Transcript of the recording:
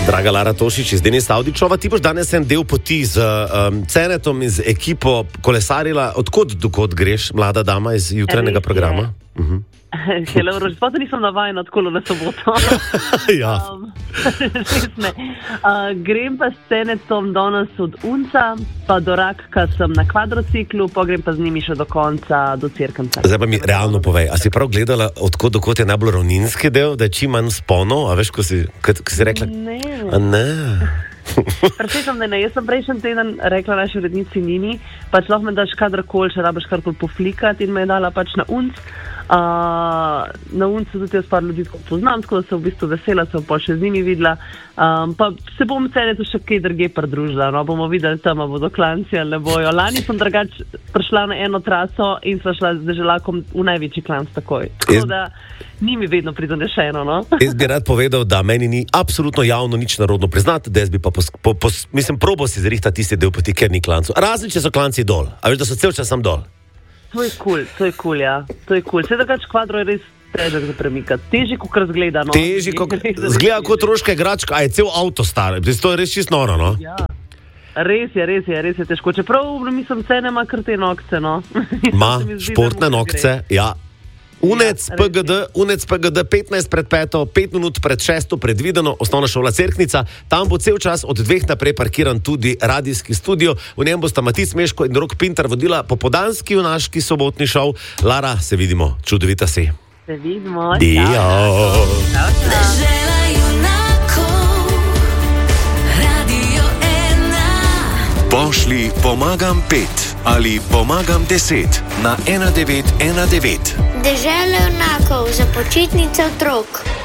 Draga Lara Tošič iz Denis Avdičova, ti boš danes en del poti z Cenetom in z ekipo kolesarila. Odkot dokot greš, mlada dama iz jutranjega programa? Hello, sploh nisem navajena tako na soboto. Ja. Grem pa s Cenetom danes od Unca, pa do Rakka sem na kvadrociklu, pa grem pa z njimi še do konca, do Cerknca. Zdaj pa mi realno povej, a si prav gledala, odkot dokot je najbolj ravninski del, da je čim manj sponov, a veš, ko si rekla? Ne. A ne. Predvsem, da ne. Jaz sem prejšnji teden rekla naši urednici Nini, pač lahko me daš kadarkoli, še rabiš karkoli poflikati, in me je dala pač na Unc. Na Uncu tudi jaz par ljudi poznam, tako da sem v bistvu vesela, sem pa še z njimi videla. Pa se bom Cenetu še kaj druge pridružila, no, bomo videli tam, bodo klanci ali ne bojo. Lani sem drugač prišla na eno traso in sva šla z deželakom v največji klanc takoj. Tako da ni mi vedno pridonešeno, no. Jaz bi rad povedal, da meni ni absolutno javno nič narodno priznati, da jaz bi pa probal si zrihtati tisti del poti, ker ni klancu. Razen, če so klanci dol, a veš, da so cel čas sam dol. To je kul, ja. To je kul. Vse drugač kvadro je res težek za premikati. Težji, kot razgleda, no. Težji, kot zgleda kot roška igračka, a je cel avto star. To je res čisto noro, no. Ja. Res je težko. Čeprav, mislim, Cene ima kar te nokce, no. Ma, športne nokce, ja. Unec PGD 15 pred 5, 5 minut pred 6 predvideno, osnovna šola Cerknica. Tam bo cel čas od 2 naprej parkiran tudi radijski studio. V njem bosta Matic Meško in Rok Pintar vodila popoldanski junaški sobotni šov. Lara, se vidimo, čudovita si. Se vidimo. Dio. Dežela junakov, Radio 1. Pošli pomagam 5 ali pomagam 10 na 1919. Dežela junakov za počitnice otrok.